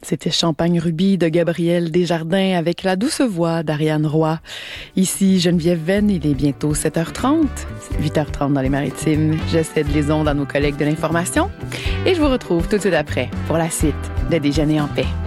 C'était Champagne Rubis de Gabriel Desjardins avec la douce voix d'Ariane Roy. Ici Geneviève Venn, il est bientôt 7h30, 8h30 dans les Maritimes. Je cède les ondes à nos collègues de l'information et je vous retrouve tout de suite après pour la suite de Déjeuner en paix.